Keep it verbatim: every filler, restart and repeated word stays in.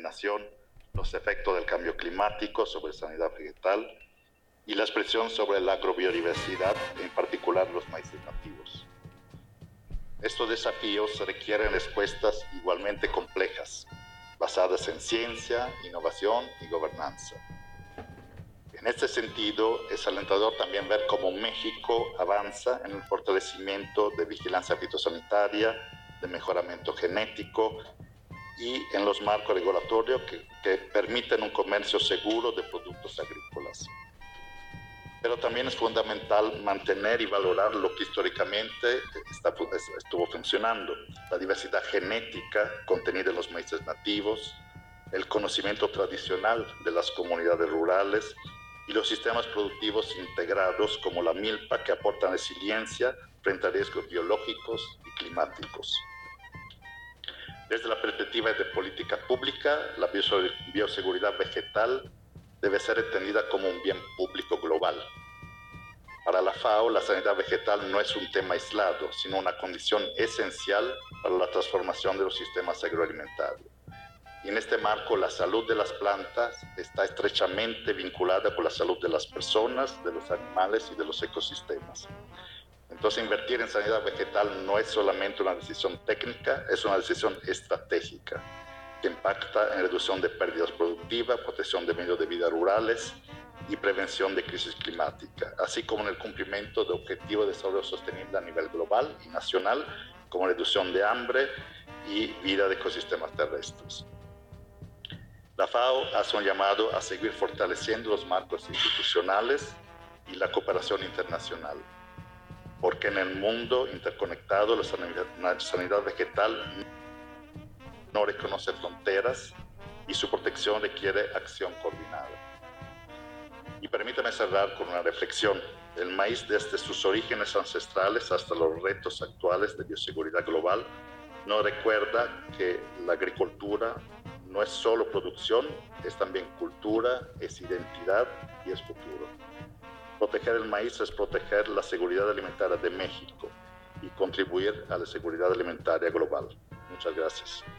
contaminación, los efectos del cambio climático sobre sanidad vegetal y las presiones sobre la agrobiodiversidad, en particular los maíces nativos. Estos desafíos requieren respuestas igualmente complejas, basadas en ciencia, innovación y gobernanza. En este sentido, es alentador también ver cómo México avanza en el fortalecimiento de vigilancia fitosanitaria, de mejoramiento genético y en los marcos regulatorios que, que permiten un comercio seguro de productos agrícolas. Pero también es fundamental mantener y valorar lo que históricamente está, estuvo funcionando, la diversidad genética contenida en los maíces nativos, el conocimiento tradicional de las comunidades rurales y los sistemas productivos integrados como la milpa que aportan resiliencia frente a riesgos biológicos y climáticos. Desde la perspectiva de política pública, la bioseguridad vegetal debe ser entendida como un bien público global. Para la FAO, la sanidad vegetal no es un tema aislado, sino una condición esencial para la transformación de los sistemas agroalimentarios. Y en este marco, la salud de las plantas está estrechamente vinculada con la salud de las personas, de los animales y de los ecosistemas. Entonces, invertir en sanidad vegetal no es solamente una decisión técnica, es una decisión estratégica que impacta en reducción de pérdidas productivas, protección de medios de vida rurales y prevención de crisis climática, así como en el cumplimiento de objetivos de desarrollo sostenible a nivel global y nacional, como reducción de hambre y vida de ecosistemas terrestres. La FAO hace un llamado a seguir fortaleciendo los marcos institucionales y la cooperación internacional, porque en el mundo interconectado la sanidad, la sanidad vegetal no reconoce fronteras y su protección requiere acción coordinada. Y permítame cerrar con una reflexión. El maíz, desde sus orígenes ancestrales hasta los retos actuales de bioseguridad global, nos recuerda que la agricultura no es solo producción, es también cultura, es identidad y es futuro. Proteger el maíz es proteger la seguridad alimentaria de México y contribuir a la seguridad alimentaria global. Muchas gracias.